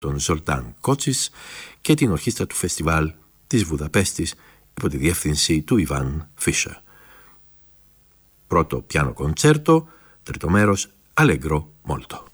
τον Ζολτάν Κότσις και την ορχήστρα του φεστιβάλ της Βουδαπέστης υπό τη διεύθυνση του Ιβάν Φίσερ. Πρώτο πιάνο κοντσέρτο, τρίτο μέρος Allegro molto.